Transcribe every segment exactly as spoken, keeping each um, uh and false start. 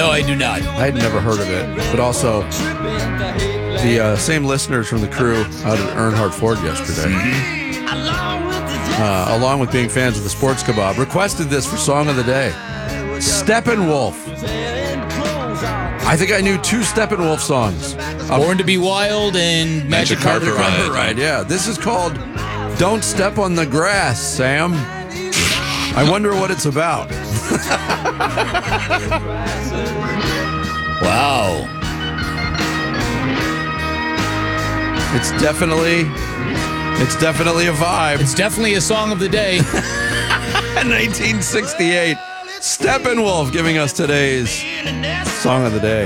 No, I do not. I had never heard of it, but also the uh, same listeners from the crew out at Earnhardt Ford yesterday, mm-hmm. uh, along with being fans of the Sports Kebab, requested this for Song of the Day. Steppenwolf. I think I knew two Steppenwolf songs. Born to be Wild and Magic, Magic Carpet, Carpet Ride. Ride. Ride. Yeah, this is called Don't Step on the Grass, Sam. I wonder what it's about. Wow. It's definitely, it's definitely a vibe. It's definitely a song of the day. nineteen sixty-eight, Steppenwolf giving us today's song of the day.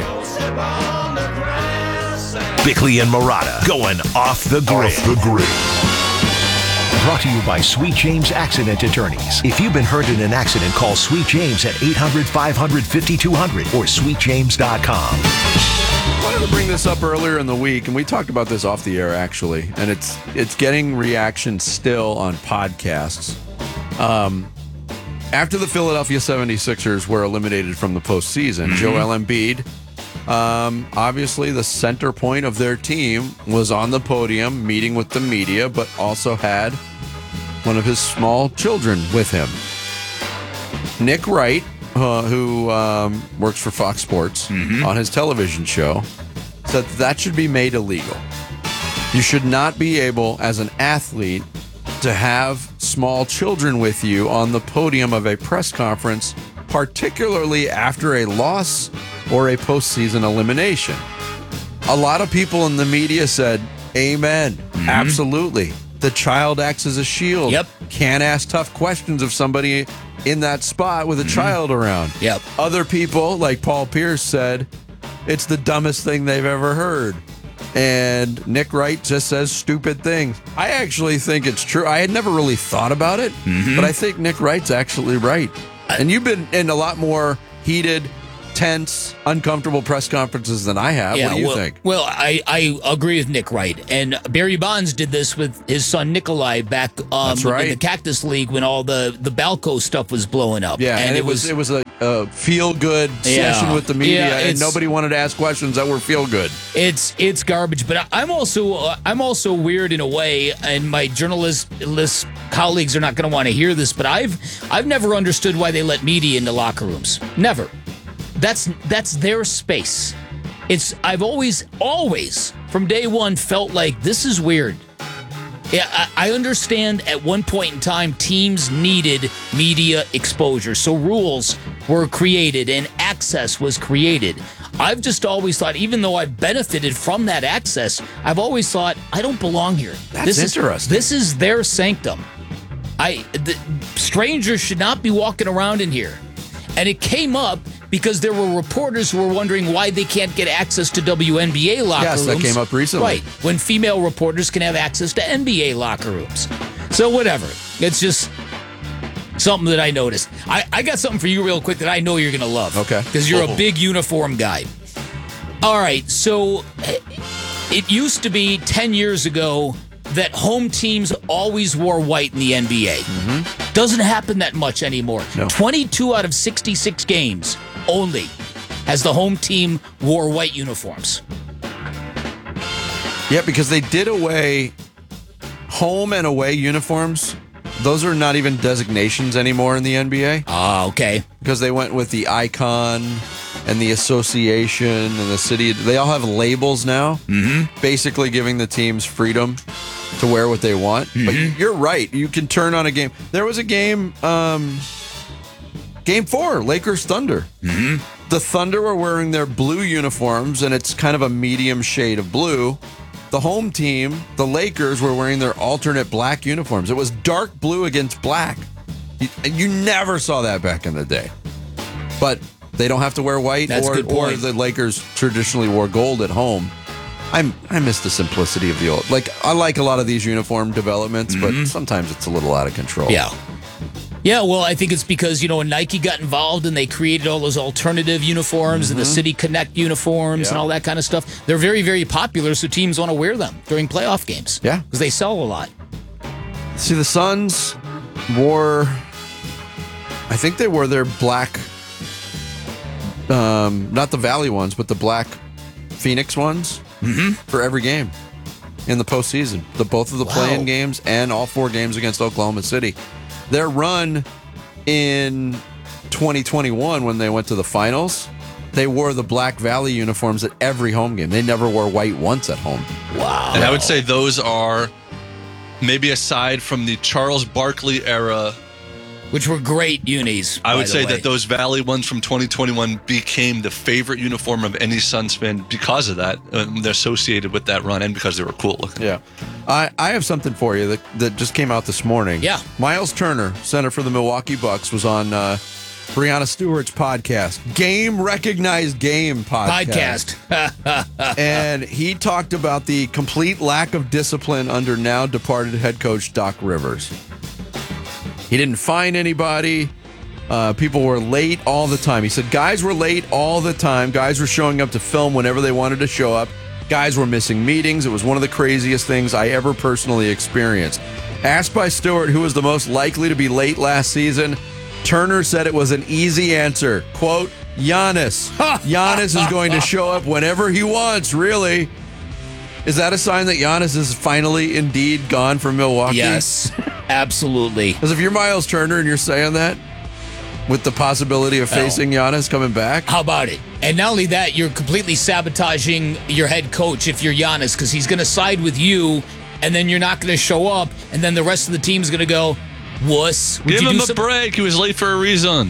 Bickley and Marotta going off the grid. Off the grid. Brought to you by Sweet James Accident Attorneys. If you've been hurt in an accident, call Sweet James at eight hundred, five hundred, fifty-two hundred or sweet james dot com. I wanted to bring this up earlier in the week, and we talked about this off the air, actually, and it's it's getting reaction still on podcasts. Um, after the Philadelphia seventy-sixers were eliminated from the postseason, mm-hmm. Joel Embiid, um, obviously the center point of their team, was on the podium meeting with the media, but also had one of his small children with him. Nick Wright, uh, who um, works for Fox Sports, mm-hmm. on his television show, said that should be made illegal. You should not be able, as an athlete, to have small children with you on the podium of a press conference, particularly after a loss or a postseason elimination. A lot of people in the media said, amen, mm-hmm. absolutely. The child acts as a shield. Yep. Can't ask tough questions of somebody in that spot with a mm-hmm. child around. Yep. Other people, like Paul Pierce, said, it's the dumbest thing they've ever heard. And Nick Wright just says stupid things. I actually think it's true. I had never really thought about it, mm-hmm. but I think Nick Wright's actually right. And you've been in a lot more heated, tense, uncomfortable press conferences than I have. Yeah, what do you well, think? Well, I, I agree with Nick Wright. And Barry Bonds did this with his son Nikolai back um, That's right. in the Cactus League when all the, the Balco stuff was blowing up. Yeah, and, and it, was, was it was a uh, feel-good yeah, session with the media, yeah, and nobody wanted to ask questions that were feel-good. It's it's garbage, but I'm also uh, I'm also weird in a way, and my journalist list colleagues are not going to want to hear this, but I've I've never understood why they let media into locker rooms. Never. That's that's their space. It's I've always always from day one felt like this is weird. Yeah, I, I understand at one point in time teams needed media exposure, so rules were created and access was created. I've just always thought, even though I've benefited from that access, I've always thought I don't belong here. That's this interesting. Is, this is their sanctum. I the, strangers should not be walking around in here. And it came up because there were reporters who were wondering why they can't get access to W N B A locker yes, rooms. Yes, that came up recently. Right, when female reporters can have access to N B A locker rooms. So whatever. It's just something that I noticed. I, I got something for you real quick that I know you're going to love. Okay. Because you're oh. a big uniform guy. All right, so it used to be ten years ago that home teams always wore white in the N B A. Mm-hmm. Doesn't happen that much anymore. No. twenty-two out of sixty-six games only has the home team wore white uniforms. Yeah, because they did away home and away uniforms. Those are not even designations anymore in the N B A. Ah, okay. Because they went with the icon and the association and the city. They all have labels now, mm-hmm. basically giving the teams freedom to wear what they want. Mm-hmm. But you're right. You can turn on a game. There was a game, um, game four, Lakers Thunder. Mm-hmm. The Thunder were wearing their blue uniforms, and it's kind of a medium shade of blue. The home team, the Lakers, were wearing their alternate black uniforms. It was dark blue against black. You, you never saw that back in the day. But they don't have to wear white, That's or, a good point. or the Lakers traditionally wore gold at home. I'm, I miss the simplicity of the old. Like, I like a lot of these uniform developments, mm-hmm. but sometimes it's a little out of control. Yeah. Yeah, well, I think it's because, you know, when Nike got involved and they created all those alternative uniforms mm-hmm. and the City Connect uniforms yeah. and all that kind of stuff. They're very, very popular, so teams want to wear them during playoff games. Yeah. Because they sell a lot. See, the Suns wore, I think they wore their black um, not the Valley ones, but the black Phoenix ones Mm-hmm. for every game in the postseason. The both of the Wow. play-in games and all four games against Oklahoma City. Their run in twenty twenty-one when they went to the finals, they wore the Black Valley uniforms at every home game. They never wore white once at home. Wow. And I would say those are maybe aside from the Charles Barkley era. Which were great unis. I by would the say way. that those Valley ones from twenty twenty-one became the favorite uniform of any Suns fan because of that. Um, they're associated with that run and because they were cool looking. Yeah. I, I have something for you that, that just came out this morning. Yeah. Miles Turner, center for the Milwaukee Bucks, was on uh, Breanna Stewart's podcast, Game Recognized Game podcast. podcast. And he talked about the complete lack of discipline under now departed head coach Doc Rivers. He didn't fine anybody. Uh, people were late all the time. He said guys were late all the time. Guys were showing up to film whenever they wanted to show up. Guys were missing meetings. It was one of the craziest things I ever personally experienced. Asked by Stewart who was the most likely to be late last season, Turner said it was an easy answer. Quote, Giannis. Giannis is going to show up whenever he wants, really. Is that a sign that Giannis is finally indeed gone from Milwaukee? Yes, absolutely. Because if you're Miles Turner and you're saying that, with the possibility of facing Giannis coming back, How about it? And not only that, you're completely sabotaging your head coach if you're Giannis, because he's going to side with you, and then you're not going to show up, and then the rest of the team's going to go, wuss. Would Give you him do a some- break. He was late for a reason.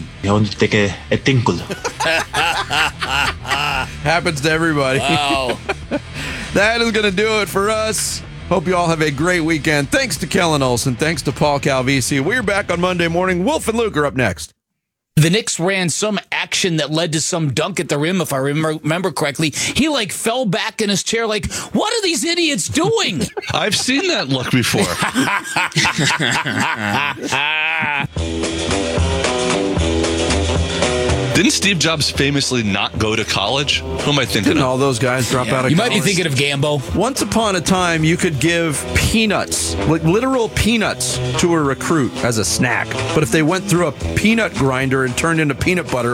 happens to everybody. Wow. That is going to do it for us. Hope you all have a great weekend. Thanks to Kellen Olson. Thanks to Paul Calvisi. We're back on Monday morning. Wolf and Luke are up next. The Knicks ran some action that led to some dunk at the rim, if I remember, remember correctly. He, like, fell back in his chair like, what are these idiots doing? I've seen that look before. Didn't Steve Jobs famously not go to college? Who am I thinking Didn't of? all those guys drop out of You might be college? thinking of Gambo. Once upon a time, you could give peanuts, like literal peanuts, to a recruit as a snack. But if they went through a peanut grinder and turned into peanut butter,